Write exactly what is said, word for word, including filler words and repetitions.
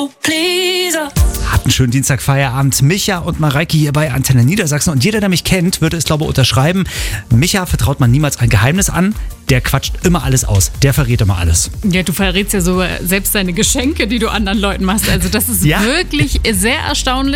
Habt einen schönen Dienstagfeierabend. Micha und Mareike hier bei Antenne Niedersachsen. Und jeder, der mich kennt, würde es, glaube ich, unterschreiben. Micha vertraut man niemals ein Geheimnis an. Der quatscht immer alles aus. Der verrät immer alles. Ja, du verrätst ja sogar selbst deine Geschenke, die du anderen Leuten machst. Also das ist Ja? wirklich sehr erstaunlich.